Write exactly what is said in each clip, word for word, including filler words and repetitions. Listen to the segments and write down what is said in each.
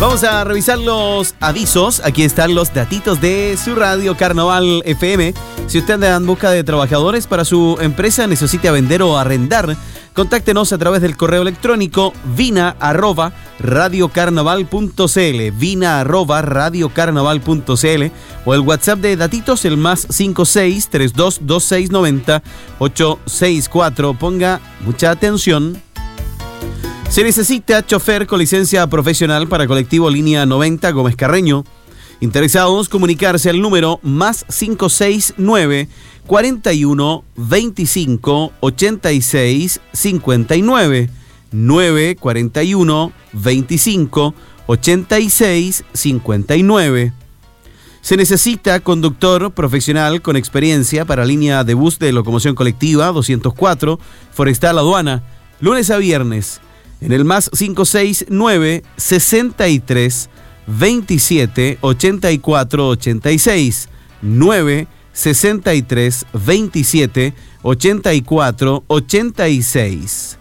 Vamos a revisar los avisos. Aquí están los datitos de su radio Carnaval F M. Si usted anda en busca de trabajadores para su empresa, necesita vender o arrendar, contáctenos a través del correo electrónico vina arroba radiocarnaval punto cl, vina arroba radiocarnaval punto cl, o el WhatsApp de datitos, el más cinco seis tres dos dos seis nueve cero ocho seis cuatro. Ponga mucha atención. Se necesita chofer con licencia profesional para colectivo línea noventa Gómez Carreño. Interesados, comunicarse al número más cinco seis nueve cuarenta y uno veinticinco ochenta y seis cincuenta y nueve, nueve cuarenta y uno veinticinco ochenta y seis cincuenta y nueve. Se necesita conductor profesional con experiencia para línea de bus de locomoción colectiva doscientos cuatro, Forestal Aduana, lunes a viernes, en el más cinco seis nueve sesenta y tres veintisiete ochenta y cuatro ochenta y seis, nueve sesenta y tres veintisiete ochenta y cuatro ochenta y seis.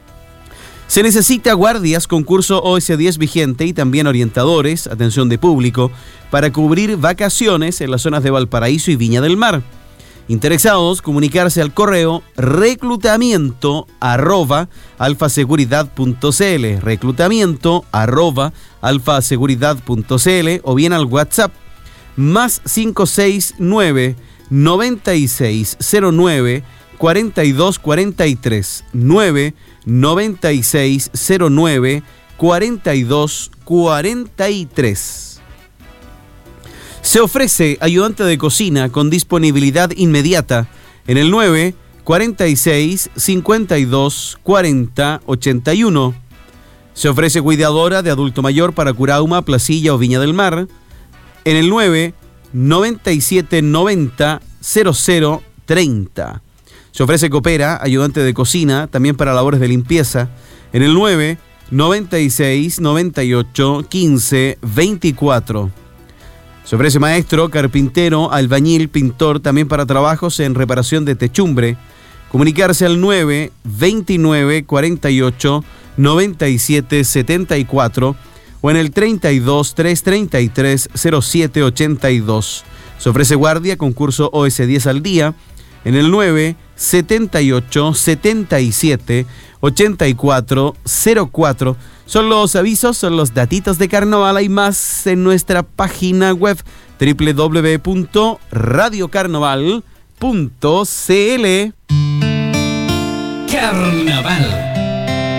Se necesita guardias con curso O S diez vigente y también orientadores, atención de público, para cubrir vacaciones en las zonas de Valparaíso y Viña del Mar. Interesados, comunicarse al correo reclutamiento arroba alfaseguridad punto cl, reclutamiento arroba alfaseguridad punto cl, o bien al WhatsApp más cinco seis nueve noventa y seis cero nueve cuarenta y dos cuarenta y tres, nueve noventa y seis cero nueve cuarenta y dos cuarenta y tres. Se ofrece ayudante de cocina con disponibilidad inmediata en el nueve cuarenta y seis cincuenta y dos cuarenta ochenta y uno. Se ofrece cuidadora de adulto mayor para Curauma, Placilla o Viña del Mar en el nueve noventa y siete noventa cero cero treinta. Se ofrece copera, ayudante de cocina, también para labores de limpieza, en el nueve noventa y seis noventa y ocho quince veinticuatro. Se ofrece maestro, carpintero, albañil, pintor, también para trabajos en reparación de techumbre. Comunicarse al nueve veintinueve cuarenta y ocho noventa y siete setenta y cuatro o en el treinta y dos trescientos treinta y tres cero siete ochenta y dos. Se ofrece guardia con curso O S diez al día en el nueve setenta y ocho setenta y siete ochenta y cuatro cero cuatro. Son los avisos, son los datitos de carnaval. Hay más en nuestra página web doble u doble u doble u punto radiocarnaval punto cl. Carnaval.